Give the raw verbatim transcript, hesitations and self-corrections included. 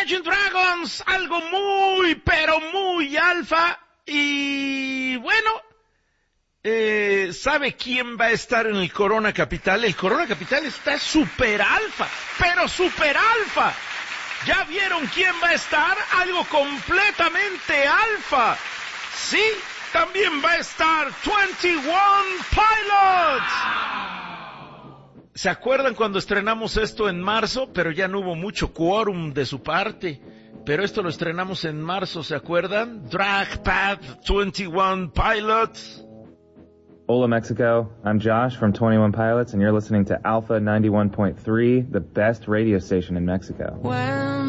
Imagine Dragons, algo muy, pero muy alfa. Y bueno, eh, ¿sabe quién va a estar en el Corona Capital? El Corona Capital está super alfa, pero super alfa. ¿Ya vieron quién va a estar? Algo completamente alfa. Sí, también va a estar veintiuno Pilots. ¿Se acuerdan cuando estrenamos esto en marzo? Pero ya no hubo mucho quórum de su parte. Pero esto lo estrenamos en marzo, ¿se acuerdan? Drag Path veintiuno Pilots. Hola Mexico, I'm Josh from twenty-one Pilots and you're listening to Alpha ninety-one point three, the best radio station in Mexico. When